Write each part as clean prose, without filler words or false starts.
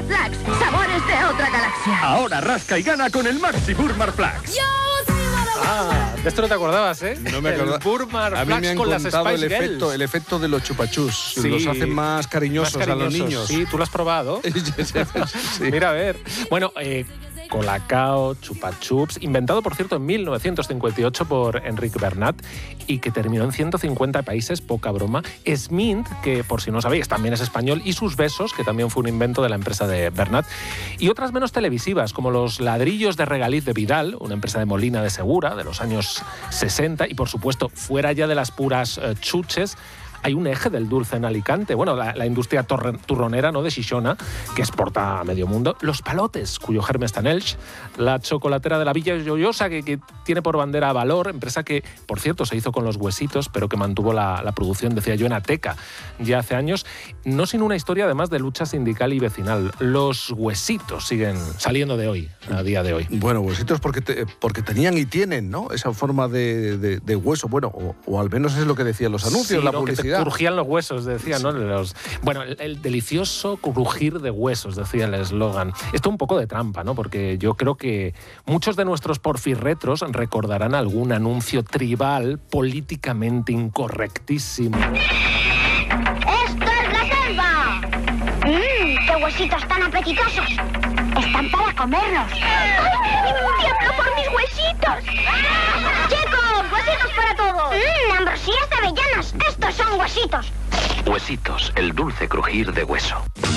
Flax, sabores de otra galaxia. Ahora rasca y gana con el Maxi Burmar Flax. De esto no te acordabas, ¿eh? No me acordaba. El Burmar A mí me Flax han con las contado Spice Girls. el efecto de los chupachus. Sí. Los hacen más cariñosos a los niños. Sí, ¿tú lo has probado? Sí. Mira, a ver. Bueno, Colacao, Chupa Chups, inventado, por cierto, en 1958 por Enric Bernat y que terminó en 150 países, poca broma. Smint, que por si no sabéis, también es español, y sus besos, que también fue un invento de la empresa de Bernat. Y otras menos televisivas, como los ladrillos de regaliz de Vidal, una empresa de Molina de Segura, de los años 60, y por supuesto, fuera ya de las puras chuches, hay un eje del dulce en Alicante. Bueno, la industria turronera, ¿no?, de Xixona, que exporta a medio mundo. Los palotes, cuyo germen está en Elx. La chocolatera de la Villa Joiosa, que tiene por bandera Valor, empresa que, por cierto, se hizo con los huesitos, pero que mantuvo la producción, decía yo, en Ateca ya hace años. No sin una historia, además, de lucha sindical y vecinal. Los huesitos siguen saliendo de hoy, a día de hoy. Bueno, huesitos porque tenían y tienen, ¿no?, esa forma de hueso. Bueno, o al menos es lo que decían los anuncios, sí, la ¿no?, publicidad. Crujían los huesos, decía, ¿no? Bueno, el delicioso crujir de huesos, decía el eslogan. Esto un poco de trampa, ¿no? Porque yo creo que muchos de nuestros porfirretros recordarán algún anuncio tribal políticamente incorrectísimo. ¡Esto es la selva! ¡Qué huesitos tan apetitosos! ¡Están para comerlos! ¡Ay, ¡tiemblo por mis huesitos! ¡Chicos, huesitos para todos! ¡Ambrosías de avellanas! ¡Estos son huesitos! Huesitos, el dulce crujir de hueso.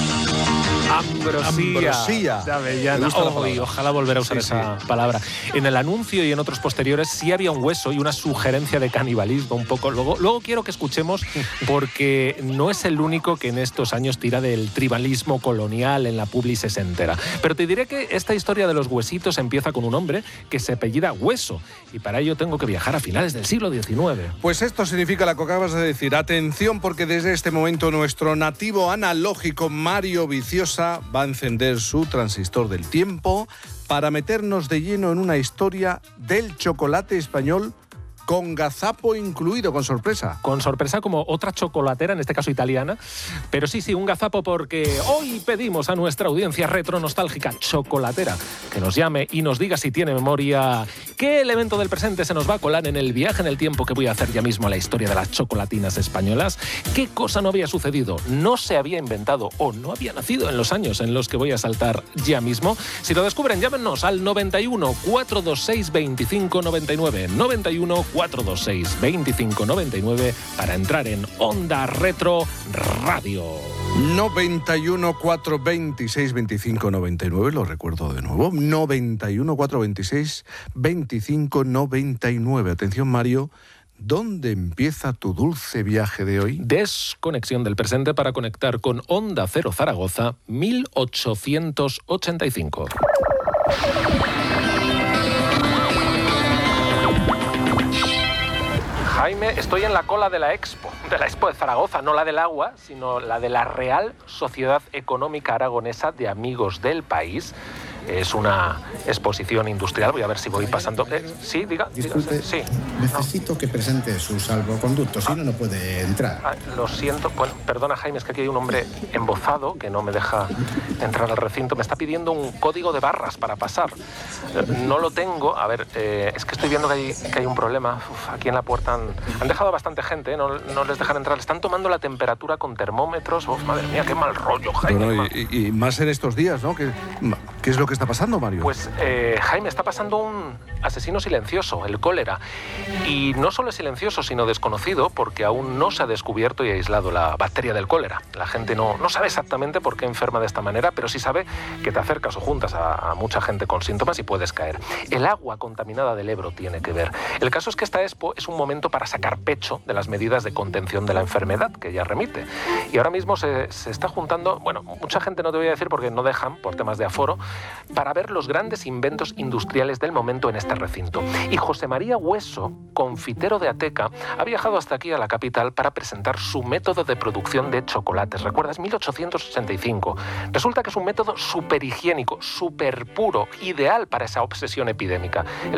Ambrosía de avellana. Ojalá volver a usar esa palabra. En el anuncio y en otros posteriores sí había un hueso y una sugerencia de canibalismo un poco. Luego quiero que escuchemos, porque no es el único que en estos años tira del tribalismo colonial en la publi sesentera. Pero te diré que esta historia de los huesitos empieza con un hombre que se apellida Hueso, y para ello tengo que viajar a finales del siglo XIX. Pues esto significa lo que acabas de decir. Atención, porque desde este momento nuestro nativo analógico Mario Viciosa va a encender su transistor del tiempo para meternos de lleno en una historia del chocolate español con gazapo incluido, con sorpresa. Con sorpresa, como otra chocolatera, en este caso italiana. Pero sí, un gazapo, porque hoy pedimos a nuestra audiencia retro-nostálgica chocolatera que nos llame y nos diga, si tiene memoria, qué elemento del presente se nos va a colar en el viaje en el tiempo que voy a hacer ya mismo a la historia de las chocolatinas españolas. ¿Qué cosa no había sucedido, no se había inventado o no había nacido en los años en los que voy a saltar ya mismo? Si lo descubren, llámenos al 91 426 25 99. 91 426 25 99 para entrar en Onda Retro Radio. 91 426 25 99, lo recuerdo de nuevo. 91 426 25 99. Atención, Mario. ¿Dónde empieza tu dulce viaje de hoy? Desconexión del presente para conectar con Onda Cero Zaragoza, 1885. Jaime, estoy en la cola de la Expo de Zaragoza, no la del agua, sino la de la Real Sociedad Económica Aragonesa de Amigos del País. Es una exposición industrial. Voy a ver si voy pasando. Sí, diga. Disculpe, sí. Necesito que presente su salvoconducto, si no puede entrar. Lo siento. Bueno, perdona, Jaime, es que aquí hay un hombre embozado que no me deja entrar al recinto. Me está pidiendo un código de barras para pasar. No lo tengo. A ver, es que estoy viendo que hay un problema. Aquí en la puerta han dejado bastante gente, ¿eh? No les dejan entrar. Están tomando la temperatura con termómetros. Madre mía, qué mal rollo, Jaime. Bueno, y más en estos días, ¿no? ¿Qué es lo que está pasando, Mario? Pues, Jaime, está pasando un asesino silencioso, el cólera. Y no solo es silencioso, sino desconocido, porque aún no se ha descubierto y aislado la bacteria del cólera. La gente no sabe exactamente por qué enferma de esta manera, pero sí sabe que te acercas o juntas a mucha gente con síntomas y puedes caer. El agua contaminada del Ebro tiene que ver. El caso es que esta expo es un momento para sacar pecho de las medidas de contención de la enfermedad que ya remite. Y ahora mismo se está juntando, bueno, mucha gente, no te voy a decir porque no dejan, por temas de aforo, para ver los grandes inventos industriales del momento en este recinto. Y José María Hueso, confitero de Ateca, ha viajado hasta aquí a la capital para presentar su método de producción de chocolates. ¿Recuerdas? 1885. Resulta que es un método súper higiénico, súper puro, ideal para esa obsesión epidémica.